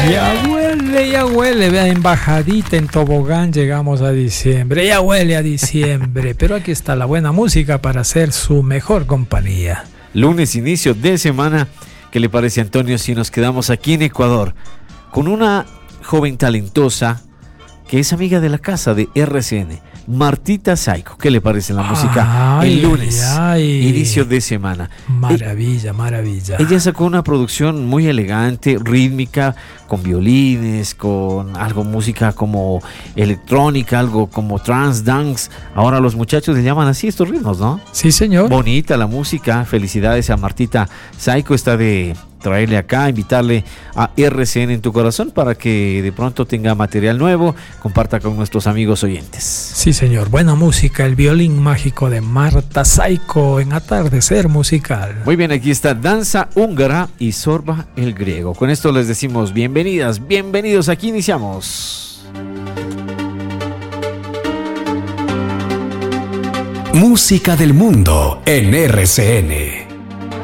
Ya huele, vea, embajadita en tobogán, llegamos a diciembre, ya huele a diciembre, pero aquí está la buena música para ser su mejor compañía. Lunes, inicio de semana, ¿qué le parece, Antonio, si nos quedamos aquí en Ecuador con una joven talentosa que es amiga de la casa de RCN, Martita Saiko? ¿Qué le parece la música el lunes, inicio de semana? Maravilla, maravilla. Ella sacó una producción muy elegante, rítmica, con violines, con algo música como electrónica, algo como trance, dance. Ahora los muchachos le llaman así estos ritmos, ¿no? Sí, señor. Bonita la música. Felicidades a Martita Saiko. Está de traerle acá, invitarle a RCN en tu corazón para que de pronto tenga material nuevo, comparta con nuestros amigos oyentes. Sí, señor, buena música, el violín mágico de Marta Saiko en Atardecer Musical. Muy bien, aquí está Danza Húngara y Sorba el Griego. Con esto les decimos bienvenidas, bienvenidos, aquí iniciamos. Música del mundo en RCN.